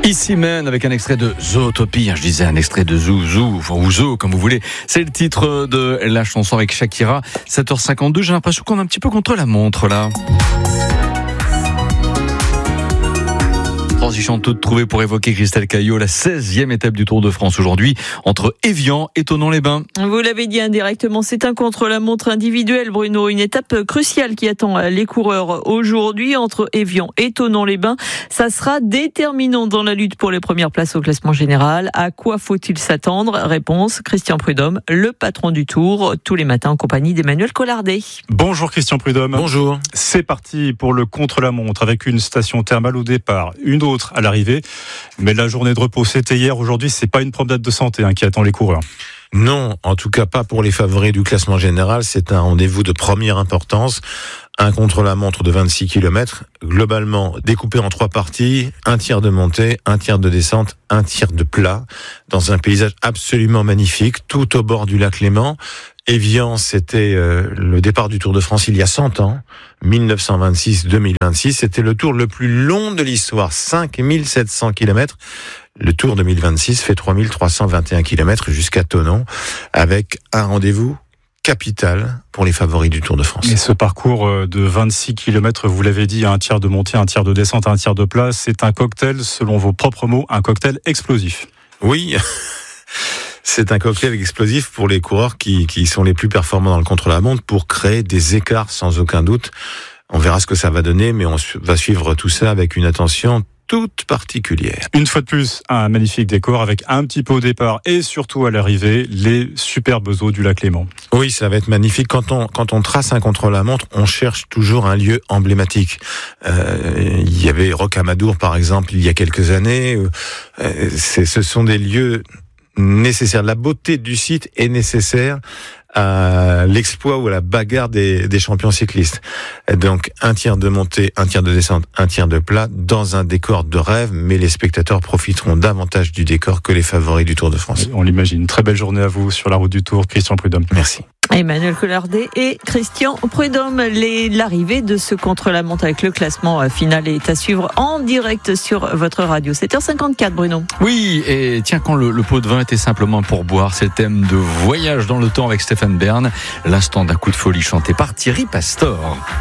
Ici même avec un extrait de Zootopie, je disais un extrait de Zouzou, ou Zo comme vous voulez. C'est le titre de la chanson avec Shakira. 7h52, j'ai l'impression qu'on est un petit peu contre la montre là. Transition toute trouvée pour évoquer Christelle Caillot, la 16e étape du Tour de France aujourd'hui, entre Évian et Thonon-les-Bains. Vous l'avez dit indirectement, c'est un contre-la-montre individuel, Bruno. Une étape cruciale qui attend les coureurs aujourd'hui entre Évian et Thonon-les-Bains. Ça sera déterminant dans la lutte pour les premières places au classement général. À quoi faut-il s'attendre? Réponse, Christian Prudhomme, le patron du Tour, tous les matins en compagnie d'Emmanuel Collardet. Bonjour Christian Prudhomme. Bonjour. C'est parti pour le contre-la-montre avec une station thermale au départ, une autre à l'arrivée. Mais la journée de repos, c'était hier. Aujourd'hui, c'est pas une promenade de santé qui attend les coureurs. Non, en tout cas pas pour les favoris du classement général. C'est un rendez-vous de première importance. Un contre-la-montre de 26 km, globalement découpé en 3 parties, un tiers de montée, un tiers de descente, un tiers de plat, dans un paysage absolument magnifique, tout au bord du lac Léman. Évian, c'était le départ du Tour de France il y a 100 ans, 1926-2026. C'était le tour le plus long de l'histoire, 5700 km. Le Tour 2026 fait 3321 km jusqu'à Thonon, avec un rendez-vous capital pour les favoris du Tour de France. Et ce parcours de 26 km, vous l'avez dit, un tiers de montée, un tiers de descente, un tiers de plat, c'est un cocktail, selon vos propres mots, un cocktail explosif. Oui, c'est un cocktail explosif pour les coureurs qui sont les plus performants dans le contre-la-montre pour créer des écarts sans aucun doute. On verra ce que ça va donner, mais on va suivre tout ça avec une attention toute particulière. Une fois de plus, un magnifique décor avec un petit peu au départ et surtout à l'arrivée, les superbes eaux du lac Léman. Oui, ça va être magnifique. Quand on trace un contre-la-montre, on cherche toujours un lieu emblématique. Il y avait Rocamadour, par exemple, il y a quelques années. Ce sont des lieux nécessaires. La beauté du site est nécessaire à l'exploit ou à la bagarre des champions cyclistes. Donc un tiers de montée, un tiers de descente, un tiers de plat dans un décor de rêve, mais les spectateurs profiteront davantage du décor que les favoris du Tour de France. On l'imagine. Très belle journée à vous sur la route du Tour, Christian Prudhomme. Merci. Emmanuel Collardet et Christian Prudhomme. L'arrivée de ce contre-la-montre avec le classement final est à suivre en direct sur votre radio. 7h54, Bruno. Oui, et tiens, quand le pot de vin était simplement pour boire, c'est le thème de Voyage dans le temps avec Stéphane Bern, l'instant d'un coup de folie chanté par Thierry Pastor.